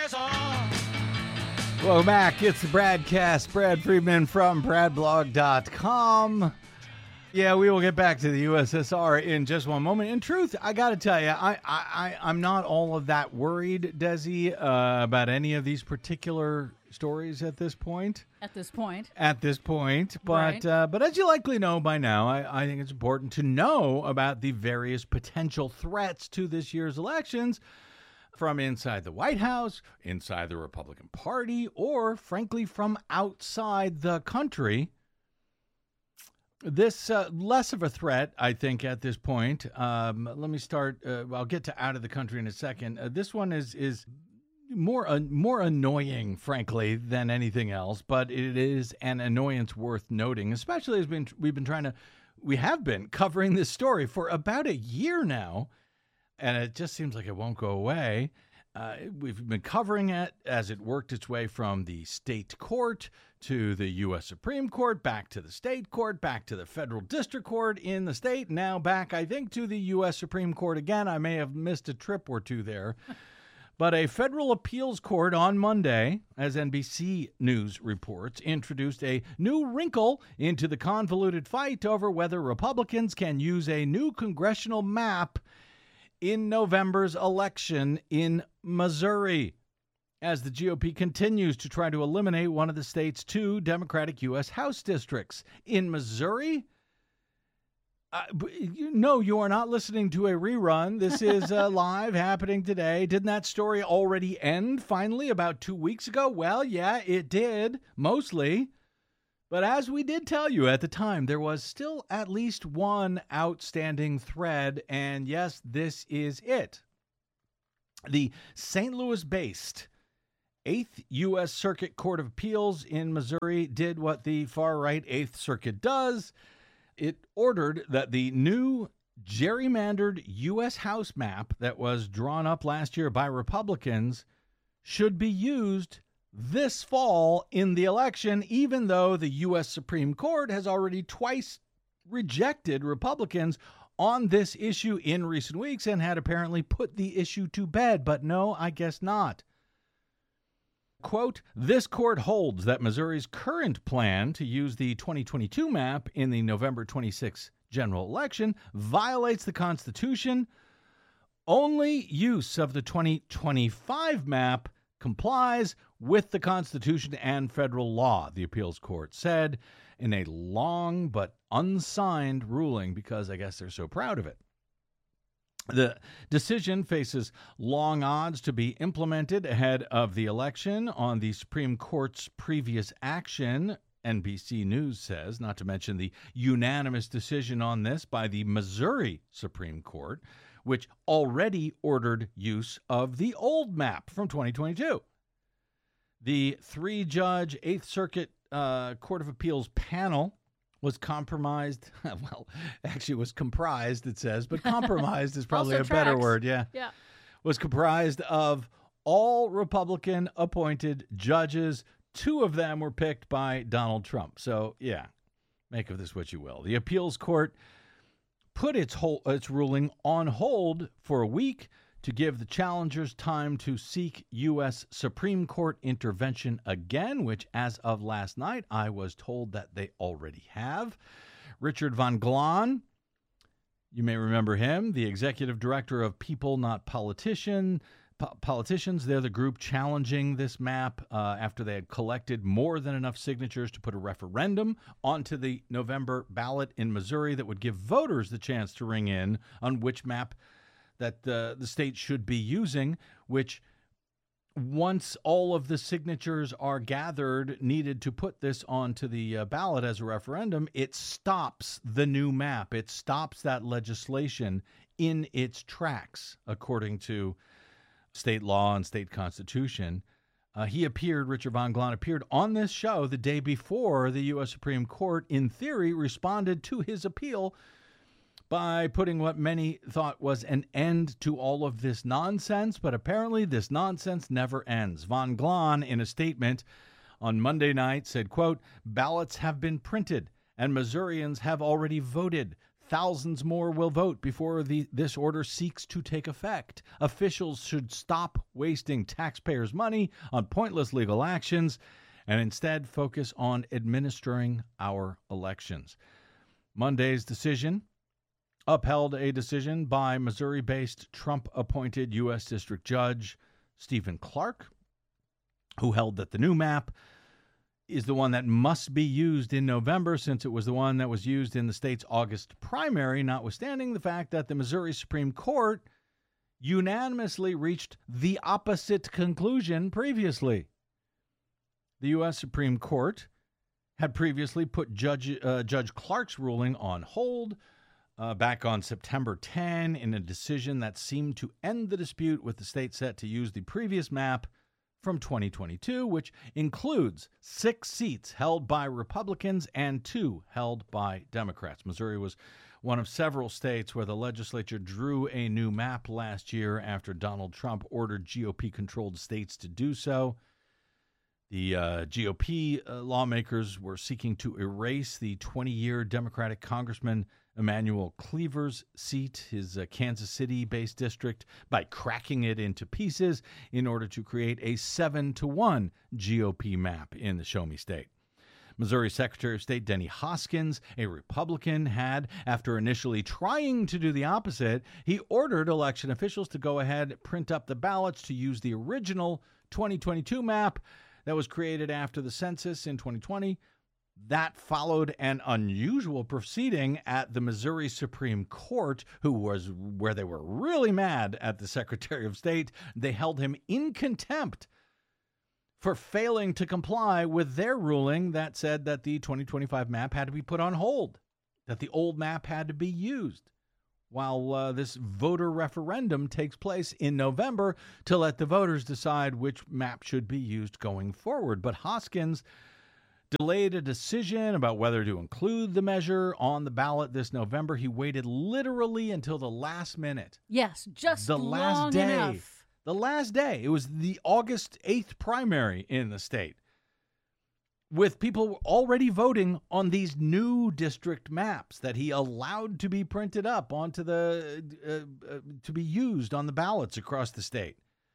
Welcome back. It's the Bradcast. Brad Friedman from BradBlog.com. Yeah, we will get back to the USSR in just one moment. In truth, I got to tell you, I'm not all of that worried, Desi, about any of these particular stories at this point. But Right. but as you likely know by now, I think it's important to know about the various potential threats to this year's elections from inside the White House, inside the Republican Party, or frankly from outside the country. This less of a threat, I think, at this point. Let me start. I'll get to out of the country in a second. This one is more annoying, frankly, than anything else. But it is an annoyance worth noting, especially as we have been covering this story for about a year now, and it just seems like it won't go away. We've been covering it as it worked its way from the state court to the U.S. Supreme Court, back to the state court, back to the federal district court in the state, now back, I think, to the U.S. Supreme Court again. I may have missed a trip or two there. But a federal appeals court on Monday, as NBC News reports, introduced a new wrinkle into the convoluted fight over whether Republicans can use a new congressional map in November's election in Missouri, as the GOP continues to try to eliminate one of the state's two Democratic U.S. House districts. In Missouri? No, you are not listening to a rerun. This is live, happening today. Didn't that story already end, finally, about 2 weeks ago? Well, yeah, it did, mostly. But as we did tell you at the time, there was still at least one outstanding thread, and yes, this is it. The St. Louis-based 8th U.S. Circuit Court of Appeals in Missouri did what the far-right 8th Circuit does. It ordered that the new gerrymandered U.S. House map that was drawn up last year by Republicans should be used this fall in the election, even though the U.S. Supreme Court has already twice rejected Republicans on this issue in recent weeks and had apparently put the issue to bed. But no, I guess not. Quote, this court holds that Missouri's current plan to use the 2022 map in the November 26 general election violates the Constitution. Only use of the 2025 map complies with the Constitution and federal law, the appeals court said in a long but unsigned ruling, because I guess they're so proud of it. The decision faces long odds to be implemented ahead of the election on the Supreme Court's previous action, NBC News says, not to mention the unanimous decision on this by the Missouri Supreme Court, which already ordered use of the old map from 2022. The three-judge 8th Circuit Court of Appeals panel was compromised. Well, actually, it was comprised, it says, but compromised is probably a better word. Yeah. Was comprised of all Republican-appointed judges. 2 of them were picked by Donald Trump. So, yeah, make of this what you will. The appeals court put its ruling on hold for a week to give the challengers time to seek U.S. Supreme Court intervention again, which as of last night, I was told that they already have. Richard Van Glon, you may remember him, the executive director of People Not Politicians. They're the group challenging this map after they had collected more than enough signatures to put a referendum onto the November ballot in Missouri that would give voters the chance to ring in on which map that the state should be using, which once all of the signatures are gathered needed to put this onto the ballot as a referendum, it stops the new map. It stops that legislation in its tracks, according to state law and state constitution. Richard Van Glon appeared on this show the day before the U.S. Supreme Court, in theory, responded to his appeal by putting what many thought was an end to all of this nonsense, but apparently this nonsense never ends. Van Glon, in a statement on Monday night, said, quote, ballots have been printed and Missourians have already voted. thousands more will vote before this order seeks to take effect. Officials should stop wasting taxpayers' money on pointless legal actions and instead focus on administering our elections. Monday's decision upheld a decision by Missouri-based Trump-appointed U.S. District Judge Stephen Clark, who held that the new map is the one that must be used in November, since it was the one that was used in the state's August primary, notwithstanding the fact that the Missouri Supreme Court unanimously reached the opposite conclusion previously. The U.S. Supreme Court had previously put Judge Clark's ruling on hold back on September 10 in a decision that seemed to end the dispute, with the state set to use the previous map from 2022, which includes 6 seats held by Republicans and 2 held by Democrats. Missouri was one of several states where the legislature drew a new map last year after Donald Trump ordered GOP-controlled states to do so. The GOP lawmakers were seeking to erase the 20-year Democratic Congressman Emanuel Cleaver's seat, his Kansas City-based district, by cracking it into pieces in order to create a 7-to-1 GOP map in the Show Me State. Missouri Secretary of State Denny Hoskins, a Republican, had, after initially trying to do the opposite, he ordered election officials to go ahead, print up the ballots to use the original 2022 map that was created after the census in 2020. That followed an unusual proceeding at the Missouri Supreme Court, where they were really mad at the Secretary of State. They held him in contempt for failing to comply with their ruling that said that the 2025 map had to be put on hold, that the old map had to be used, while this voter referendum takes place in November to let the voters decide which map should be used going forward. But Hoskins delayed a decision about whether to include the measure on the ballot this November. He waited literally until the last minute. Yes, just the long last day. enough. The last day. It was the August 8th primary in the state, with people already voting on these new district maps that he allowed to be printed up onto to be used on the ballots across the state.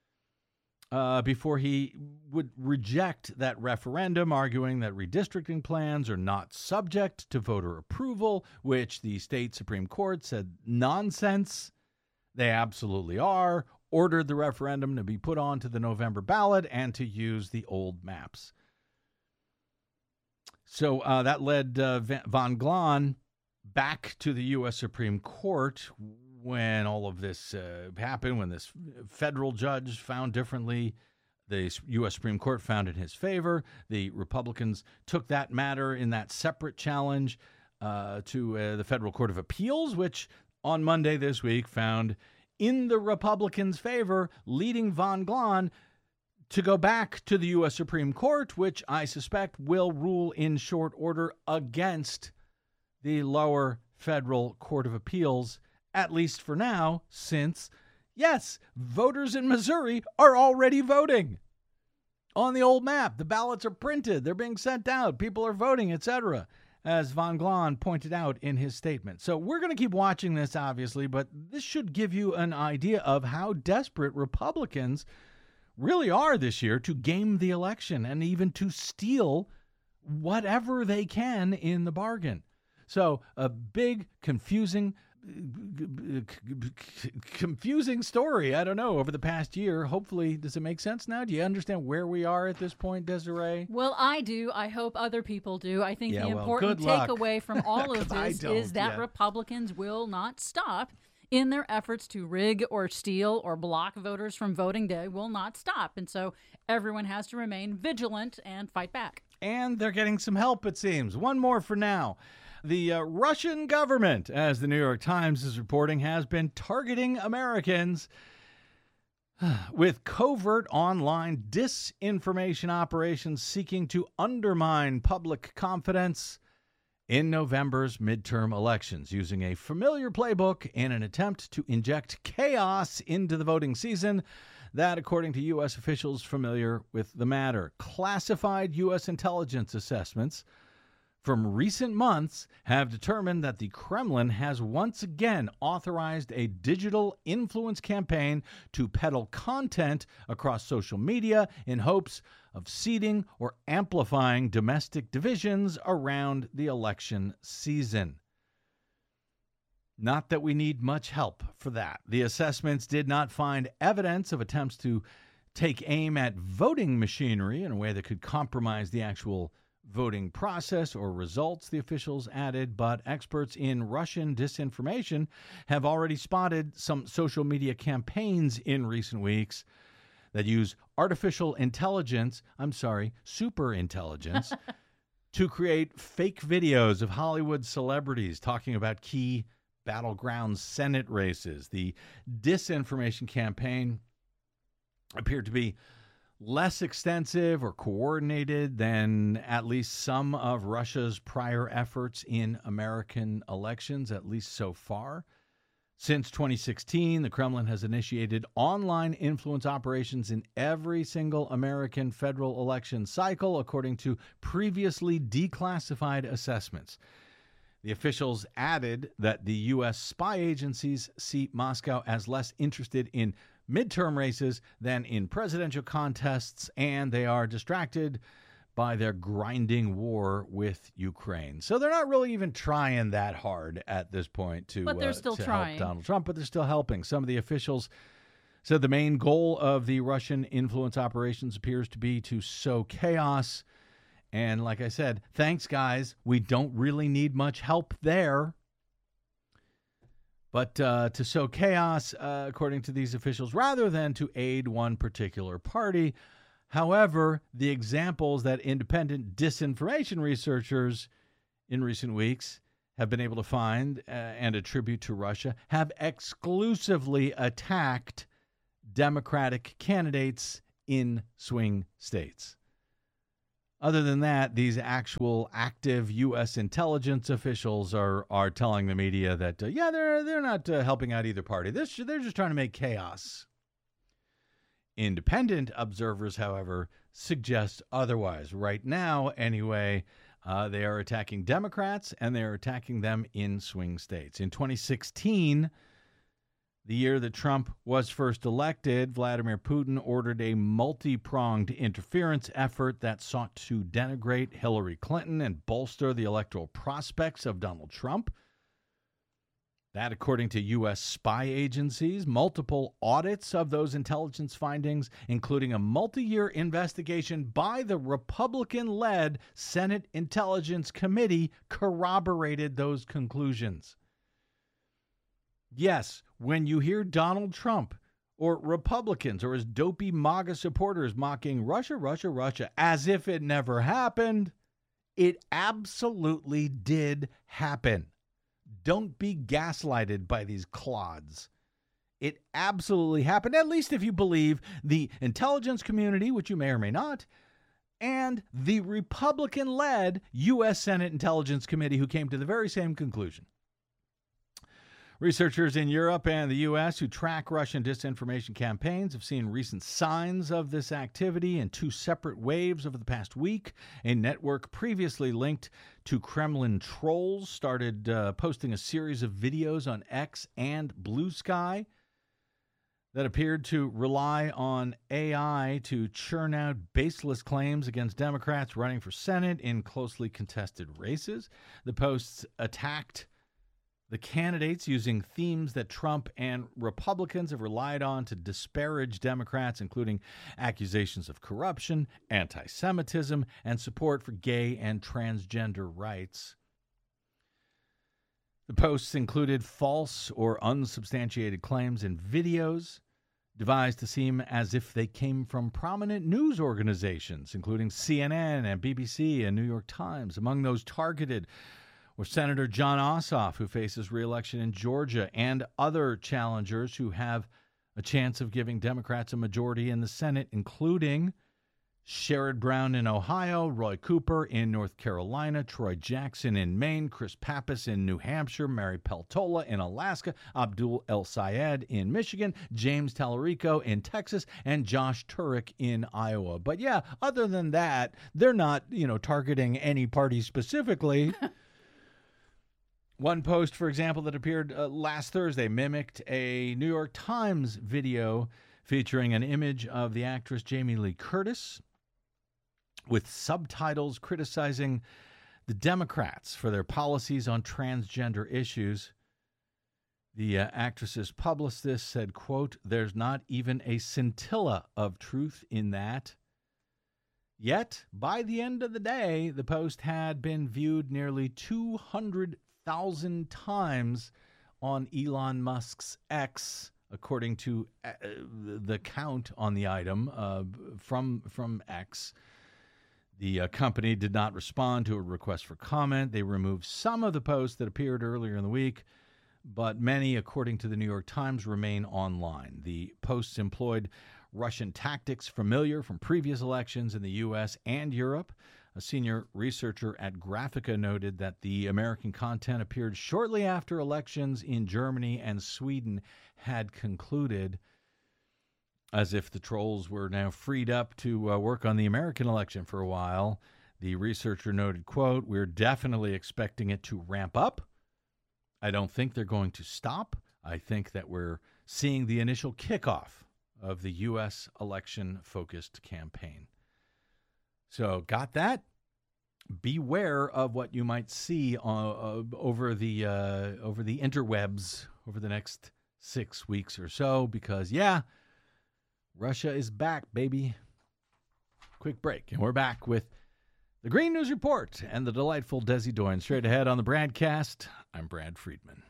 Before he would reject that referendum, arguing that redistricting plans are not subject to voter approval, which the state Supreme Court said nonsense. They absolutely are. Ordered the referendum to be put onto the November ballot and to use the old maps. So that led Von Glahn back to the U.S. Supreme Court when all of this happened, when this federal judge found differently. The U.S. Supreme Court found in his favor. The Republicans took that matter in that separate challenge to the Federal Court of Appeals, which on Monday this week found in the Republicans' favor, leading Von Glahn to go back to the U.S. Supreme Court, which I suspect will rule in short order against the lower Federal Court of Appeals, at least for now, since, yes, voters in Missouri are already voting on the old map. The ballots are printed. They're being sent out. People are voting, etc., as Von Glahn pointed out in his statement. So we're going to keep watching this, obviously, but this should give you an idea of how desperate Republicans really are this year to game the election and even to steal whatever they can in the bargain. So a big, confusing story, I don't know, over the past year. Hopefully, does it make sense now? Do you understand where we are at this point, Desiree? Well, I do. I hope other people do. I think the important good luck. takeaway from all of this is that Republicans will not stop in their efforts to rig or steal or block voters from voting. They will not stop. And so everyone has to remain vigilant and fight back. And they're getting some help, it seems. One more for now. The Russian government, as the New York Times is reporting, has been targeting Americans with covert online disinformation operations seeking to undermine public confidence in November's midterm elections, using a familiar playbook in an attempt to inject chaos into the voting season. That, according to U.S. officials familiar with the matter. Classified U.S. intelligence assessments from recent months have determined that the Kremlin has once again authorized a digital influence campaign to peddle content across social media in hopes of seeding or amplifying domestic divisions around the election season. Not that we need much help for that. The assessments did not find evidence of attempts to take aim at voting machinery in a way that could compromise the actual voting process or results, the officials added, but experts in Russian disinformation have already spotted some social media campaigns in recent weeks that use super intelligence, to create fake videos of Hollywood celebrities talking about key battleground Senate races. The disinformation campaign appeared to be less extensive or coordinated than at least some of Russia's prior efforts in American elections, at least so far. Since 2016, the Kremlin has initiated online influence operations in every single American federal election cycle, according to previously declassified assessments. The officials added that the U.S. spy agencies see Moscow as less interested in midterm races than in presidential contests, and they are distracted by their grinding war with Ukraine. So they're not really even trying that hard at this point to help Donald Trump, but they're still helping. Some of the officials said the main goal of the Russian influence operations appears to be to sow chaos. And like I said, thanks, guys. We don't really need much help there. But to sow chaos, according to these officials, rather than to aid one particular party. However, the examples that independent disinformation researchers in recent weeks have been able to find and attribute to Russia have exclusively attacked Democratic candidates in swing states. Other than that, these actual active U.S. intelligence officials are telling the media that, they're not helping out either party. They're just trying to make chaos. Independent observers, however, suggest otherwise. Right now, anyway, they are attacking Democrats, and they are attacking them in swing states. In 2016, the year that Trump was first elected, Vladimir Putin ordered a multi-pronged interference effort that sought to denigrate Hillary Clinton and bolster the electoral prospects of Donald Trump. That, according to U.S. spy agencies, multiple audits of those intelligence findings, including a multi-year investigation by the Republican-led Senate Intelligence Committee, corroborated those conclusions. Yes, when you hear Donald Trump or Republicans or his dopey MAGA supporters mocking Russia, Russia, Russia, as if it never happened, it absolutely did happen. Don't be gaslighted by these clods. It absolutely happened, at least if you believe the intelligence community, which you may or may not, and the Republican-led U.S. Senate Intelligence Committee, who came to the very same conclusion. Researchers in Europe and the U.S. who track Russian disinformation campaigns have seen recent signs of this activity in two separate waves over the past week. A network previously linked to Kremlin trolls started posting a series of videos on X and Blue Sky that appeared to rely on AI to churn out baseless claims against Democrats running for Senate in closely contested races. The posts attacked the candidates using themes that Trump and Republicans have relied on to disparage Democrats, including accusations of corruption, anti-Semitism, and support for gay and transgender rights. The posts included false or unsubstantiated claims and videos devised to seem as if they came from prominent news organizations, including CNN and BBC and New York Times. Among those targeted were Senator Jon Ossoff, who faces re-election in Georgia, and other challengers who have a chance of giving Democrats a majority in the Senate, including Sherrod Brown in Ohio, Roy Cooper in North Carolina, Troy Jackson in Maine, Chris Pappas in New Hampshire, Mary Peltola in Alaska, Abdul El Sayed in Michigan, James Tallarico in Texas, and Josh Turek in Iowa. But yeah, other than that, they're not, targeting any party specifically. One post, for example, that appeared last Thursday mimicked a New York Times video featuring an image of the actress Jamie Lee Curtis with subtitles criticizing the Democrats for their policies on transgender issues. The actress's publicist said, quote, "There's not even a scintilla of truth in that." Yet, by the end of the day, the post had been viewed nearly 200,000 times on Elon Musk's X, according to the count on the item from X. The company did not respond to a request for comment. They removed some of the posts that appeared earlier in the week, but many, according to the New York Times, remain online. The posts employed Russian tactics familiar from previous elections in the U.S. and Europe. A senior researcher at Graphica noted that the American content appeared shortly after elections in Germany and Sweden had concluded, as if the trolls were now freed up to work on the American election for a while. The researcher noted, quote, "We're definitely expecting it to ramp up. I don't think they're going to stop. I think that we're seeing the initial kickoff of the U.S. election-focused campaign." So, got that? Beware of what you might see over the interwebs over the next 6 weeks or so, because, yeah, Russia is back, baby. Quick break, and we're back with the Green News Report and the delightful Desi Doyen. Straight ahead on the Bradcast, I'm Brad Friedman.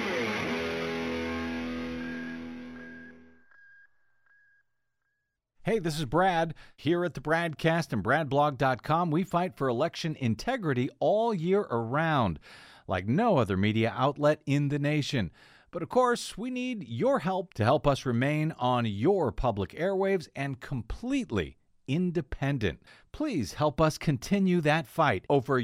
Hey, this is Brad. Here at the Bradcast and BradBlog.com, we fight for election integrity all year around, like no other media outlet in the nation. But of course, we need your help to help us remain on your public airwaves and completely independent. Please help us continue that fight over